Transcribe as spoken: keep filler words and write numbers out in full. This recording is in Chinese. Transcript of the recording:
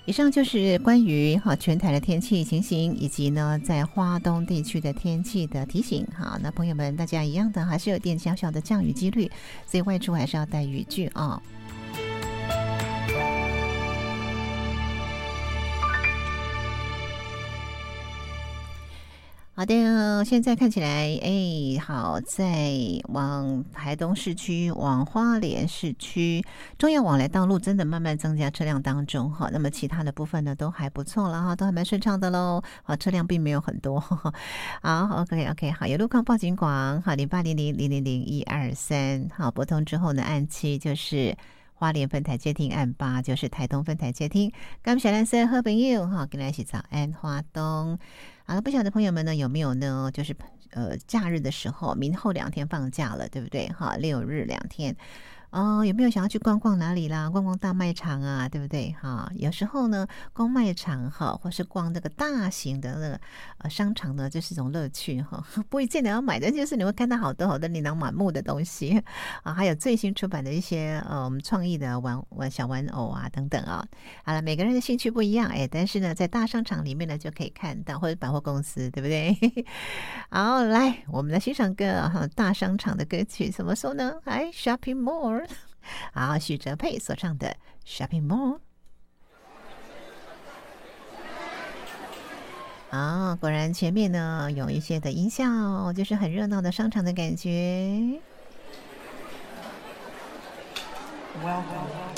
以上就是关于哈全台的天气情形，以及呢在花东地区的天气的提醒。好，那朋友们，大家一样的还是有点小小的降雨几率，所以外出还是要带雨具啊。好的，现在看起来，哎，好，在往台东市区、往花莲市区中央往来道路真的慢慢增加车辆当中哈，那么其他的部分呢都还不错了哈，都还蛮顺畅的喽，好，车辆并没有很多。好 ，OK OK， 好，有路况报警广，好，零八零零零零零一二三，好，拨通之后呢，按七就是花莲分台接听，按八就是台东分台接听。感谢蓝色好朋友哈，跟大家一起早安花东。好了，不晓得朋友们呢有没有呢？就是呃，假日的时候，明后两天放假了，对不对？哈，六日两天。哦，有没有想要去逛逛哪里啦？逛逛大卖场啊，对不对？哈，有时候呢，逛卖场哈，或是逛那个大型的那个呃商场呢，就是一种乐趣哈。不一见得要买的，就是你会看到好多好多琳琅满目的东西啊，还有最新出版的一些呃我们创意的玩玩小玩偶啊等等啊。好了，每个人的兴趣不一样哎，但是呢，在大商场里面呢就可以看到，或者百货公司，对不对？好，来，我们来欣赏个大商场的歌曲，怎么说呢？哎 ，Shopping Mall。好，许哲佩所唱的 Shopping Mall。啊，果然前面呢有一些的音效，就是很热闹的商场的感觉。Welcome